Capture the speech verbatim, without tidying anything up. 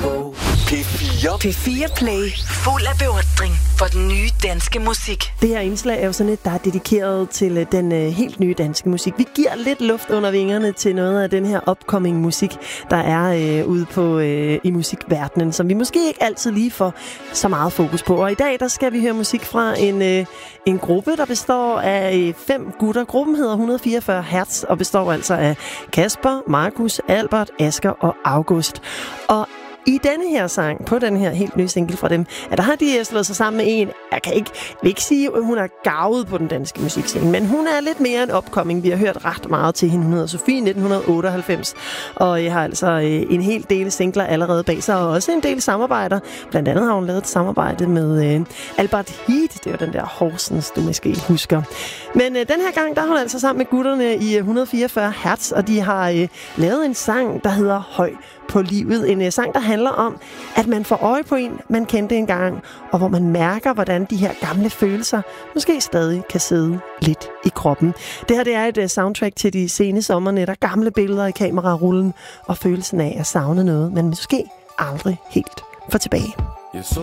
på P fire. P fire Play. Fuld af beundring for den nye danske musik. Det her indslag er jo sådan et, der er dedikeret til den øh, helt nye danske musik. Vi giver lidt luft under vingerne til noget af den her upcoming musik, der er øh, ude på øh, i musikverdenen, som vi måske ikke altid lige får så meget fokus på. Og i dag, der skal vi høre musik fra en, øh, en gruppe, der består af øh, fem gutter. Gruppen hedder et hundrede og fireogfyrre hertz og består altså af Kasper, Markus, Albert, Asger og August. Og i denne her sang, på den her helt nye single fra dem, at der har de slået sig sammen med en, jeg kan ikke, vil ikke sige, at hun er garvet på den danske musikscene, men hun er lidt mere en upcoming. Vi har hørt ret meget til hende. Hun hedder Sofie, nitten otteoghalvfems, og jeg har altså en hel del singler allerede bag sig, og også en del samarbejder. Blandt andet har hun lavet et samarbejde med uh, Albert Heat, det er jo den der Horsens, du måske husker. Men uh, den her gang, der er hun altså sammen med gutterne i et hundrede og fireogfyrre hertz, og de har uh, lavet en sang, der hedder Høj på livet. En uh, sang, der handler om, at man får øje på en, man kendte engang, og hvor man mærker, hvordan de her gamle følelser måske stadig kan sidde lidt i kroppen. Det her det er et uh, soundtrack til de sene sommernætter, gamle billeder i kamerarullen, og følelsen af at savne noget, men måske aldrig helt får tilbage.